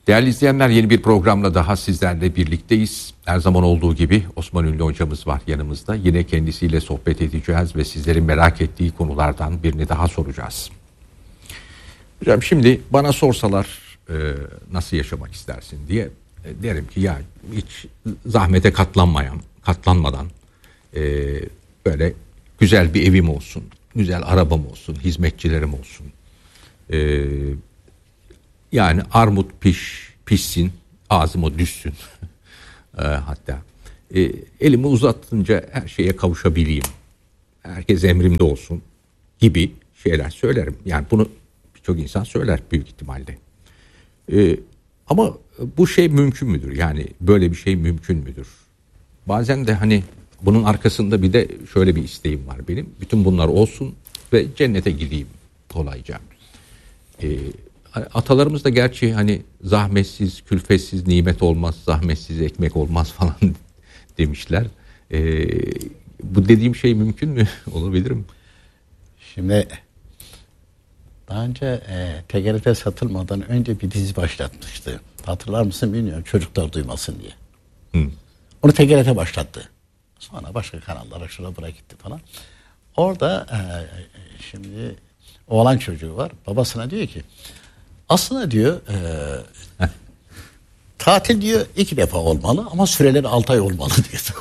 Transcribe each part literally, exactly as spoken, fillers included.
Değerli izleyenler, yeni bir programla daha sizlerle birlikteyiz. Her zaman olduğu gibi Osman Ünlü hocamız var yanımızda. Yine kendisiyle sohbet edeceğiz ve sizlerin merak ettiği konulardan birini daha soracağız. Hocam, şimdi bana sorsalar e, nasıl yaşamak istersin diye e, derim ki ya hiç zahmete katlanmayan, katlanmadan e, böyle güzel bir evim olsun, güzel arabam olsun, hizmetçilerim olsun. E, yani armut piş, pişsin, ağzıma düşsün. e, hatta e, elimi uzatınca her şeye kavuşabileyim. Herkes emrimde olsun gibi şeyler söylerim. Yani bunu birçok insan söyler büyük ihtimalle. Ee, ama bu şey mümkün müdür? Yani böyle bir şey mümkün müdür? Bazen de hani bunun arkasında bir de şöyle bir isteğim var benim. Bütün bunlar olsun ve cennete gideyim kolayca. Ee, atalarımız da gerçi hani zahmetsiz, külfetsiz nimet olmaz, zahmetsiz ekmek olmaz falan demişler. Ee, bu dediğim şey mümkün mü? Olabilir mi? Şimdi daha önce e, T G R T satılmadan önce bir dizi başlatmıştı. Hatırlar mısın bilmiyorum. Çocuklar duymasın diye. Hı. Onu T G R T başlattı. Sonra başka kanallara şuna bırak gitti falan. Orada e, şimdi oğlan çocuğu var. Babasına diyor ki aslında diyor e, tatil diyor iki defa olmalı ama süreleri altı ay olmalı diyor.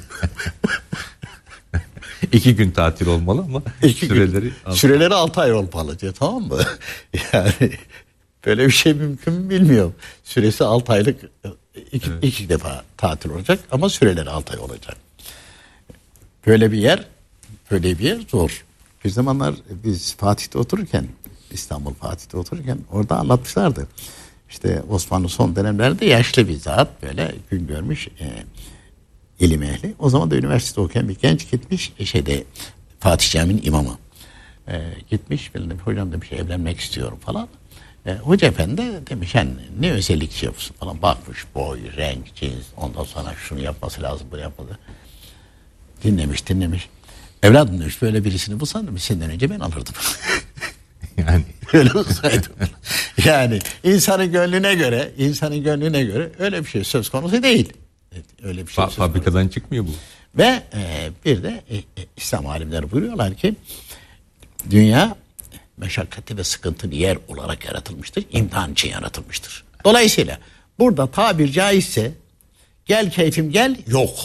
İki gün tatil olmalı ama İki süreleri gün, altı. süreleri altı ay olmalı diyor, tamam mı? Yani böyle bir şey mümkün mü bilmiyorum. Süresi altı aylık iki, evet. iki defa tatil olacak ama süreleri altı ay olacak. Böyle bir yer, böyle bir yer zor. Bir zamanlar biz Fatih'te otururken, İstanbul Fatih'te otururken orada anlatmışlardı. İşte Osmanlı son dönemlerde yaşlı bir zat, böyle gün görmüş e, ilim ehli. O zaman da üniversitede okuyan bir genç gitmiş şeyde Fatih Camii'nin imamı. E, gitmiş, benim hocam demiş evlenmek istiyorum falan. E, Hoca efendi de demiş yani ne özellik şey yapıyorsun falan, bakmış boy, renk, cins, ondan sonra şunu yapması lazım, bunu yapmadı. Dinlemiş dinlemiş. Evladım demiş, böyle birisini bulsan demiş senden önce ben alırdım. Yani öyle olsaydı. Yani insanın gönlüne göre, insanın gönlüne göre öyle bir şey söz konusu değil. Öyle bir şey. Fa- fabrikadan konusu çıkmıyor bu. Ve e, bir de e, e, İslam alimleri buyuruyorlar ki dünya meşakkatli ve sıkıntılı yer olarak yaratılmıştır. İmtihan için yaratılmıştır. Dolayısıyla burada tabir caizse gel keyfim gel yok.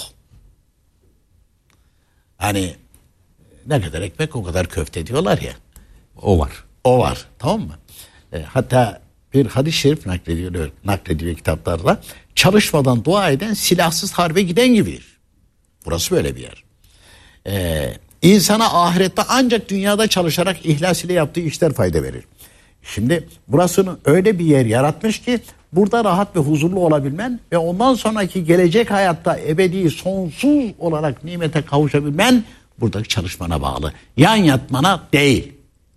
Hani ne kadar ekmek o kadar köfte diyorlar ya. O var. O var, tamam mı? E, hatta bir hadis-i şerif naklediliyor, naklediliyor kitaplarda. Çalışmadan dua eden silahsız harbe giden gibidir. Burası böyle bir yer. Ee, insana ahirette ancak dünyada çalışarak ihlas ile yaptığı işler fayda verir. Şimdi burasını öyle bir yer yaratmış ki burada rahat ve huzurlu olabilmen ve ondan sonraki gelecek hayatta ebedi sonsuz olarak nimete kavuşabilmen buradaki çalışmana bağlı. Yan yatmana değil.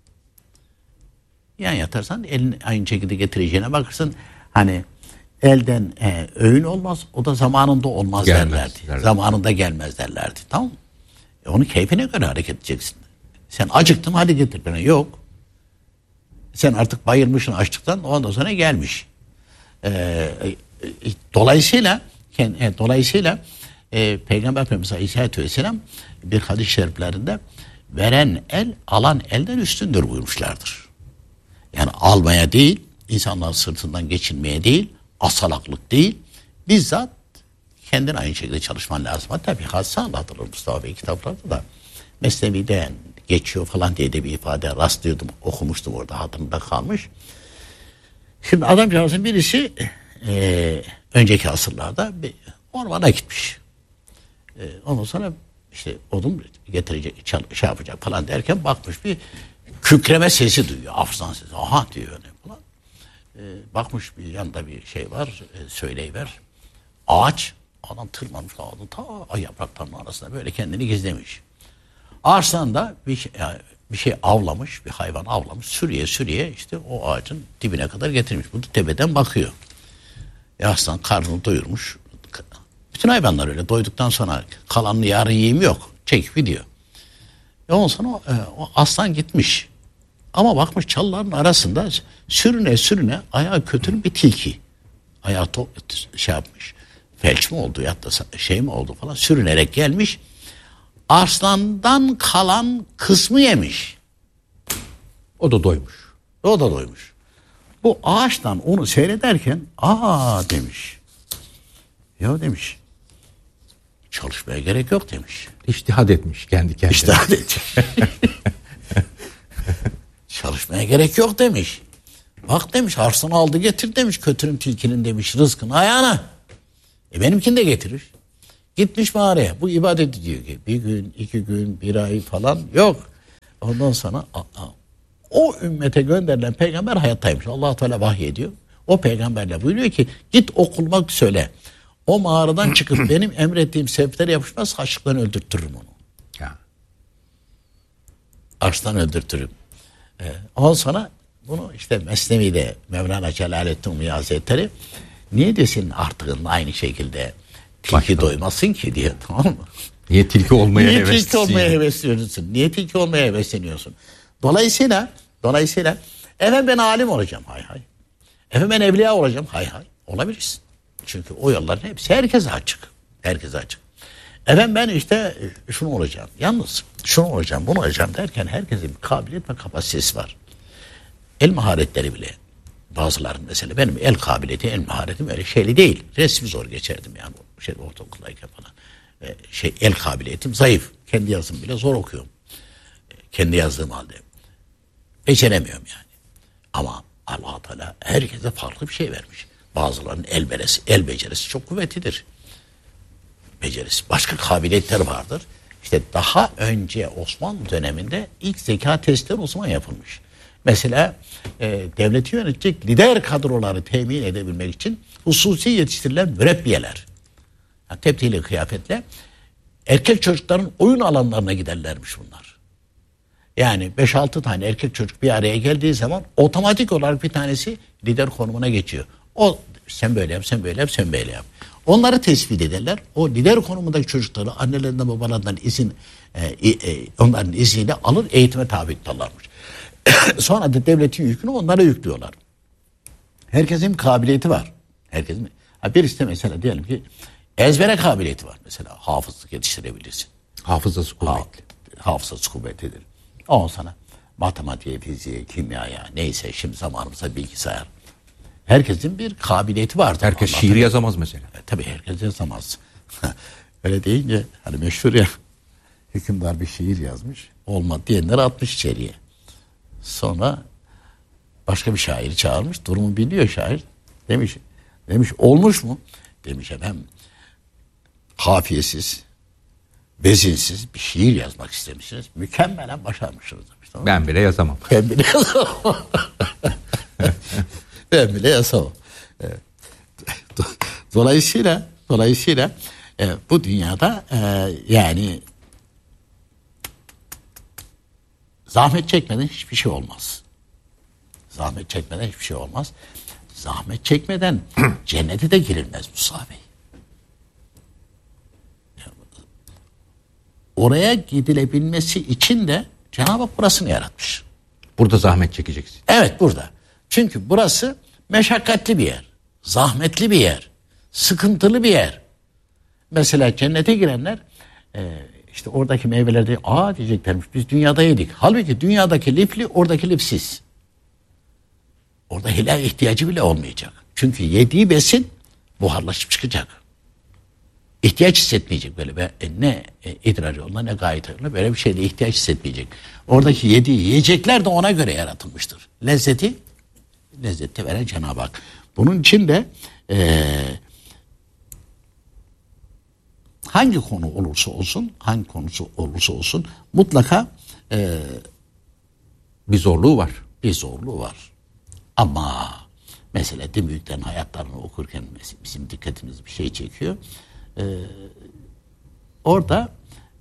Yan yatarsan elini aynı şekilde getireceğine bakırsın. Hani elden e, öğün olmaz, o da zamanında olmaz gelmez, derlerdi. derlerdi. Zamanında gelmez derlerdi. Tamam mı? E, onun keyfine göre hareket edeceksin. Sen acıktın, hadi getir bana. Yok. Sen artık bayılmışsın açlıktan, ondan sonra gelmiş. E, e, dolayısıyla e, dolayısıyla e, Peygamber Efendimiz Aleyhisselatü Vesselam bir hadis-i şeriflerinde veren el alan elden üstündür buyurmuşlardır. Yani almaya değil, insanların sırtından geçinmeye değil, asalaklık değil, bizzat kendin aynı şekilde çalışman lazım. Hatta bir hadise anlatılır Mustafa Bey kitaplarda da. Mesnevi'de geçiyor falan diye de bir ifade rastlıyordum, okumuştum orada, hatırımda kalmış. Şimdi adamcağızın birisi e, önceki asırlarda bir ormana gitmiş. E, ondan sonra işte odun getirecek, çal, şey yapacak falan derken bakmış bir kükreme sesi duyuyor, afsan sesi. Aha diyor öyle falan. E, bakmış bir yanında bir şey var, e, söyleyiver. Ağaç, adam tırmanmış ağacın ta yapraklarının arasında böyle kendini gizlemiş. Arslan da bir şey, yani bir şey avlamış, bir hayvan avlamış, sürüye sürüye işte o ağacın dibine kadar getirmiş. Bu da tepeden bakıyor. E aslan karnını doyurmuş. Bütün hayvanlar öyle doyduktan sonra kalanını yarın yiyeyim yok. Çekip gidiyor. E ondan sonra o, e, o aslan gitmiş. Ama bakmış çalıların arasında sürüne sürüne ayağı kötünün bir tilki. hayatı şey yapmış. Felç mi oldu ya da şey mi oldu falan, sürünerek gelmiş. Arslandan kalan kısmı yemiş. O da doymuş. O da doymuş. Bu ağaçtan onu seyrederken aa demiş. Ya demiş. Çalışmaya gerek yok demiş. İçtihad etmiş kendi kendine. İçtihad etmiş. Çalışmaya gerek yok demiş. Bak demiş, arslanı aldı getir demiş, kötünün tilkinin demiş rızkını ayağına. E benimkini de getirir. Gitmiş mağaraya. Bu ibadet diyor ki bir gün, iki gün, bir ay falan yok. Ondan sonra a, a, o ümmete gönderilen peygamber hayattaymış. Allah Teala vahiy ediyor. O peygamberle buyuruyor ki git okulmak söyle. O mağaradan çıkıp benim emrettiğim sebepleri yapışmaz, haçlıktan öldürtürüm onu. Ya. Arslan öldürtürüm. Ee, ondan sonra bunu işte Mesnevi'de Mevlana Celaleddin Rumi Hazretleri niye desin artığın aynı şekilde tilki Başka. doymasın ki diye, tamam mı? Niye tilki olmaya Niye heveslisin? tilki olmaya hevesleniyorsun? Niye tilki olmaya hevesleniyorsun? Dolayısıyla dolayısıyla efendim ben alim olacağım, hay hay. Efendim ben evliya olacağım, hay hay. Olabilirsin. Çünkü o yolların hepsi herkese açık. Herkese açık. Efendim ben işte şunu olacağım. Yalnız şunu olacağım, bunu olacağım derken herkesin bir kabiliyet ve kapasitesi var. El maharetleri bile. Bazıların mesela benim el kabiliyeti, el maharetim öyle şeyli değil. Resmi zor geçerdim yani şey, ortaokuldayken falan. Ee, şey el kabiliyetim zayıf. Kendi yazım bile zor okuyorum. Ee, kendi yazdığım halde. Beceremiyorum yani. Ama Allah Teala herkese farklı bir şey vermiş. Bazılarının el beresi, el becerisi çok kuvvetlidir. Becerisi. Başka kabiliyetler vardır. İşte daha önce Osmanlı döneminde ilk zeka testleri o zaman yapılmış. Mesela e, devleti yönetecek lider kadroları temin edebilmek için hususi yetiştirilen mürebbiyeler. Yani tebdili kıyafetle erkek çocukların oyun alanlarına giderlermiş bunlar. Yani beş altı tane erkek çocuk bir araya geldiği zaman otomatik olarak bir tanesi lider konumuna geçiyor. O sen böyle yap, sen böyle yap, sen böyle yap. Onları tespit ederler. O lider konumundaki çocukları annelerinden babalarından izin e, e, onların izniyle alır, eğitime tabi tutarlarmış. Sonra da devletin yükünü onlara yüklüyorlar. Herkesin bir kabiliyeti var. Herkesin. Ha birisi de mesela diyelim ki ezbere kabiliyeti var. Mesela hafızlık yetiştirebilirsin. Hafızası kuvvetli. Ha, hafızası kuvvetlidir. Ondan sonra matematiğe, fiziğe, kimyaya, neyse şimdi zamanımızda bilgisayar. Herkesin bir kabiliyeti vardır. Herkes Allah şiir tabii. yazamaz mesela. E, tabii herkes yazamaz. Öyle deyince hani meşhur ya, hükümdar bir şiir yazmış. Olmadı diyenleri atmış içeriye. Sonra başka bir şairi çağırmış. Durumu biliyor şair. Demiş, demiş olmuş mu? Demiş efendim kafiyesiz, bezinsiz bir şiir yazmak istemişsiniz. Mükemmelen başarmışsınız demiş. Tamam. Ben bile yazamam. Ben bile yazamam. ben bile yazamam. Evet. Dolayısıyla dolayısıyla e, bu dünyada e, yani zahmet çekmeden hiçbir şey olmaz. Zahmet çekmeden hiçbir şey olmaz. Zahmet çekmeden cennete de girilmez Musa Bey. Oraya gidilebilmesi için de Cenab-ı Hak burasını yaratmış. Burada zahmet çekeceksin. Evet burada. Çünkü burası meşakkatli bir yer. Zahmetli bir yer. Sıkıntılı bir yer. Mesela cennete girenler e, işte oradaki meyvelerde aa diyeceklermiş biz dünyada yedik. Halbuki dünyadaki lifli oradaki lifsiz. Orada helal ihtiyacı bile olmayacak. Çünkü yediği besin buharlaşıp çıkacak. İhtiyaç hissetmeyecek böyle. Be, e, ne e, idrarı yoluna ne gayet yoluna böyle bir şeyde ihtiyaç hissetmeyecek. Oradaki yediği yiyecekler de ona göre yaratılmıştır. Lezzeti lezzeti veren Cenab-ı Hak. Bunun için de e, hangi konu olursa olsun, hangi konusu olursa olsun mutlaka e, Bir zorluğu var. bir zorluğu var. Ama mesela din büyüklerin hayatlarını okurken bizim dikkatimiz bir şey çekiyor. Ee, orada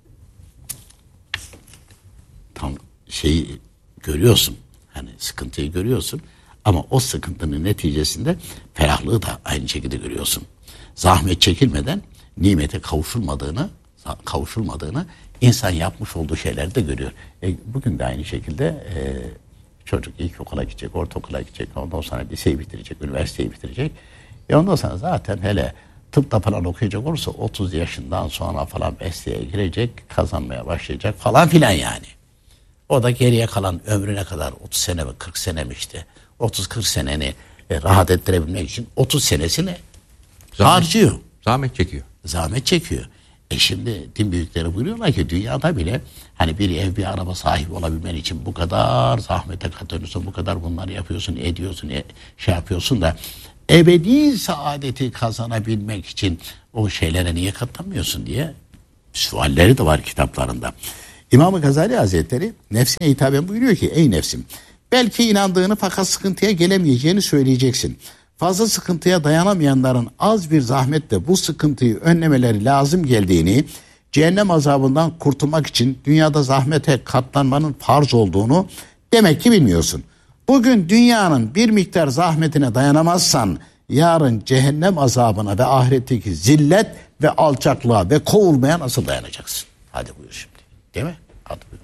tam şeyi görüyorsun. Hani sıkıntıyı görüyorsun. Ama o sıkıntının neticesinde ferahlığı da aynı şekilde görüyorsun. Zahmet çekilmeden nimete kavuşulmadığını kavuşulmadığını insan yapmış olduğu şeyleri de görüyor. E, bugün de aynı şekilde e, çocuk ilkokula gidecek, ortaokula gidecek, ondan sonra liseyi bitirecek, üniversiteyi bitirecek. E ondan sonra zaten hele tıpta falan okuyacak olursa otuz yaşından sonra falan mesleğe girecek, kazanmaya başlayacak falan filan yani. O da geriye kalan ömrüne kadar otuz sene mi kırk sene mi işte otuz kırk seneni e, rahat ettirebilmek için otuz senesini zahmet, harcıyor. Zahmet çekiyor. Zahmet çekiyor. E şimdi din büyükleri buyuruyorlar ki dünyada bile hani bir ev bir araba sahibi olabilmen için bu kadar zahmete katlanıyorsun, bu kadar bunları yapıyorsun, ediyorsun, e, şey yapıyorsun da ebedi saadeti kazanabilmek için o şeylere niye katlanmıyorsun diye sualleri de var kitaplarında. İmam-ı Gazali Hazretleri nefsine hitaben buyuruyor ki ey nefsim belki inandığını fakat sıkıntıya gelemeyeceğini söyleyeceksin. Fazla sıkıntıya dayanamayanların az bir zahmetle bu sıkıntıyı önlemeleri lazım geldiğini, cehennem azabından kurtulmak için dünyada zahmete katlanmanın farz olduğunu demek ki bilmiyorsun. Bugün dünyanın bir miktar zahmetine dayanamazsan yarın cehennem azabına ve ahiretteki zillet ve alçaklığa ve kovulmaya nasıl dayanacaksın? Hadi buyur şimdi. Değil mi? Hadi buyur.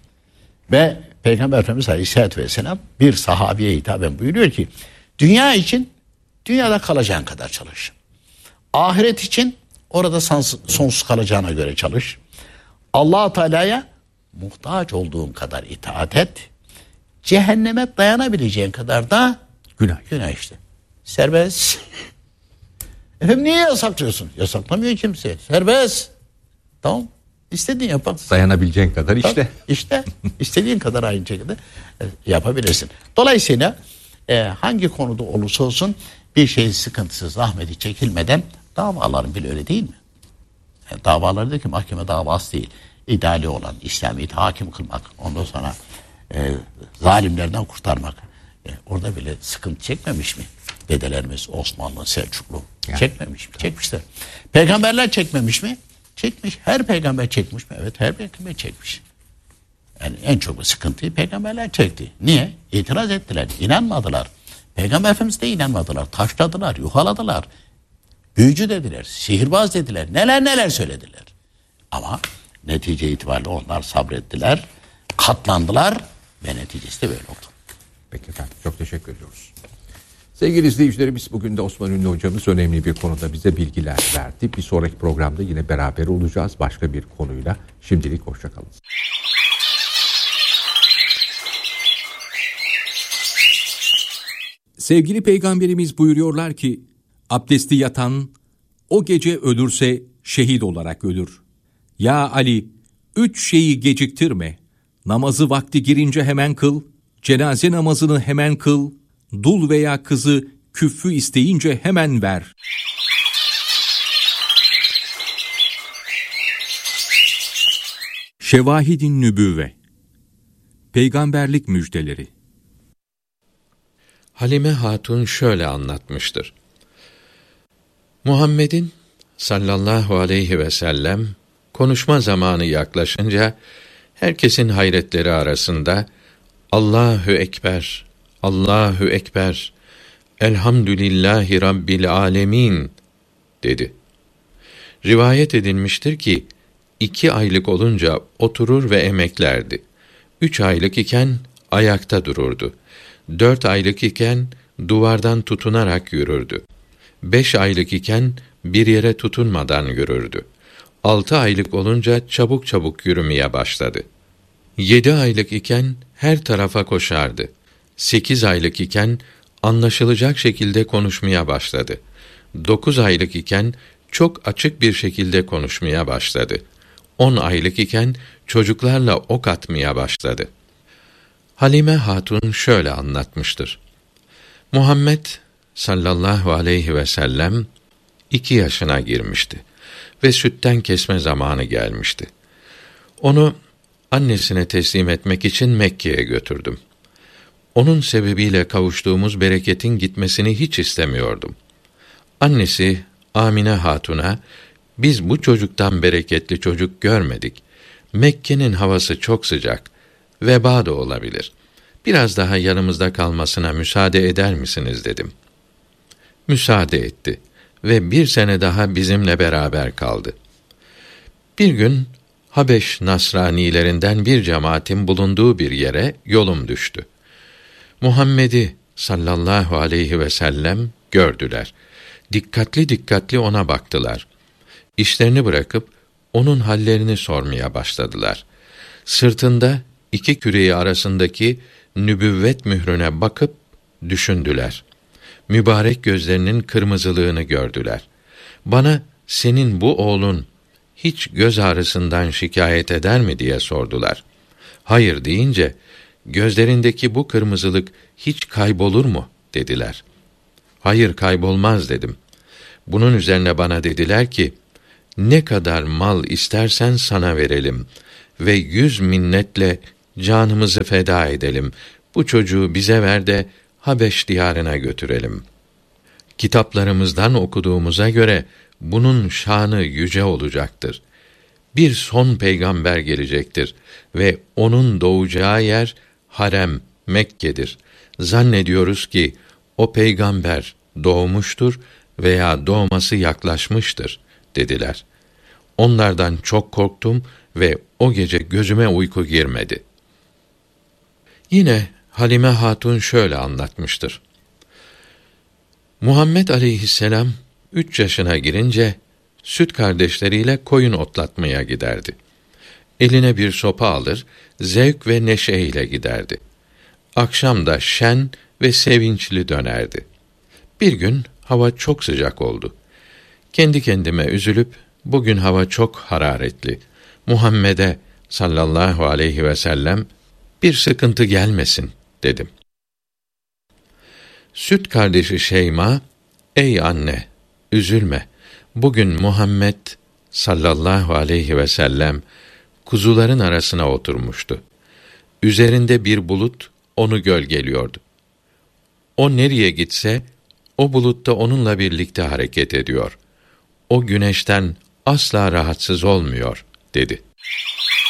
Ve Peygamber Efendimiz Aleyhisselatü Vesselam bir sahabiye hitaben buyuruyor ki dünya için dünyada kalacağın kadar çalış. Ahiret için orada sonsuz kalacağına göre çalış. Allah-u Teala'ya muhtaç olduğun kadar itaat et. Cehenneme dayanabileceğin kadar da günah. Günah işte. Serbest. Efendim niye yasaklıyorsun? Yasaklamıyor kimse. Serbest. Tamam. İstediğin yaparsın. Dayanabileceğin kadar işte. İşte istediğin kadar aynı şekilde yapabilirsin. Dolayısıyla e, hangi konuda olursa olsun bir şeyin sıkıntısı, zahmeti çekilmeden davaların bile öyle değil mi? Yani davalardaki mahkeme davası değil. İdeali olan İslamiyet'i hakim kılmak, ondan sonra e, zalimlerden kurtarmak. E, orada bile sıkıntı çekmemiş mi? Dedelerimiz Osmanlı, Selçuklu yani, çekmemiş mi? Tamam. Çekmişler. Peygamberler çekmemiş mi? Çekmiş. Her peygamber çekmiş mi? Evet, her peygamber çekmiş. Yani en çok sıkıntıyı peygamberler çekti. Niye? İtiraz ettiler, inanmadılar. Peygamber Efendimiz de inanmadılar. Taşladılar, yuhaladılar. Büyücü dediler, sihirbaz dediler. Neler neler söylediler. Ama netice itibariyle onlar sabrettiler, katlandılar ve neticesi de böyle oldu. Peki efendim, çok teşekkür ediyoruz. Sevgili izleyicilerimiz, bugün de Osman Ünlü hocamız önemli bir konuda bize bilgiler verdi. Bir sonraki programda yine beraber olacağız başka bir konuyla. Şimdilik hoşçakalın. Sevgili Peygamberimiz buyuruyorlar ki, abdesti yatan o gece ölürse şehit olarak ölür. Ya Ali, üç şeyi geciktirme. Namazı vakti girince hemen kıl, cenaze namazını hemen kıl, dul veya kızı küffü isteyince hemen ver. Şevahid-i Nübüvve. Peygamberlik müjdeleri. Halime Hatun şöyle anlatmıştır. Muhammed'in sallallahu aleyhi ve sellem konuşma zamanı yaklaşınca herkesin hayretleri arasında Allahu Ekber, Allahu Ekber, Elhamdülillahi Rabbil Alemin dedi. Rivayet edilmiştir ki iki aylık olunca oturur ve emeklerdi. Üç aylık iken ayakta dururdu. Dört aylık iken duvardan tutunarak yürürdü. Beş aylık iken bir yere tutunmadan yürürdü. Altı aylık olunca çabuk çabuk yürümeye başladı. Yedi aylık iken her tarafa koşardı. Sekiz aylık iken anlaşılacak şekilde konuşmaya başladı. Dokuz aylık iken çok açık bir şekilde konuşmaya başladı. On aylık iken çocuklarla ok atmaya başladı. Halime Hatun şöyle anlatmıştır. Muhammed sallallahu aleyhi ve sellem iki yaşına girmişti ve sütten kesme zamanı gelmişti. Onu annesine teslim etmek için Mekke'ye götürdüm. Onun sebebiyle kavuştuğumuz bereketin gitmesini hiç istemiyordum. Annesi Amine Hatun'a, biz bu çocuktan bereketli çocuk görmedik. Mekke'nin havası çok sıcak, veba da olabilir. Biraz daha yanımızda kalmasına müsaade eder misiniz dedim. Müsaade etti ve bir sene daha bizimle beraber kaldı. Bir gün Habeş Nasranilerinden bir cemaatin bulunduğu bir yere yolum düştü. Muhammed'i sallallahu aleyhi ve sellem gördüler. Dikkatli dikkatli ona baktılar. İşlerini bırakıp onun hallerini sormaya başladılar. Sırtında iki küreği arasındaki nübüvvet mührüne bakıp düşündüler. Mübarek gözlerinin kırmızılığını gördüler. Bana senin bu oğlun hiç göz ağrısından şikayet eder mi diye sordular. Hayır deyince, gözlerindeki bu kırmızılık hiç kaybolur mu dediler. Hayır, kaybolmaz dedim. Bunun üzerine bana dediler ki, ne kadar mal istersen sana verelim ve yüz minnetle canımızı feda edelim. Bu çocuğu bize ver de Habeş diyarına götürelim. Kitaplarımızdan okuduğumuza göre bunun şanı yüce olacaktır. Bir son peygamber gelecektir ve onun doğacağı yer harem, Mekke'dir. Zannediyoruz ki o peygamber doğmuştur veya doğması yaklaşmıştır dediler. Onlardan çok korktum ve o gece gözüme uyku girmedi. Yine Halime Hatun şöyle anlatmıştır. Muhammed aleyhisselam üç yaşına girince süt kardeşleriyle koyun otlatmaya giderdi. Eline bir sopa alır, zevk ve neşe ile giderdi. Akşam da şen ve sevinçli dönerdi. Bir gün hava çok sıcak oldu. Kendi kendime üzülüp, bugün hava çok hararetli. Muhammed'e sallallahu aleyhi ve sellem bir sıkıntı gelmesin dedim. Süt kardeşi Şeyma, ey anne, üzülme. Bugün Muhammed sallallahu aleyhi ve sellem kuzuların arasına oturmuştu. Üzerinde bir bulut onu gölgeliyordu. O nereye gitse, o bulut da onunla birlikte hareket ediyor. O güneşten asla rahatsız olmuyor, dedi.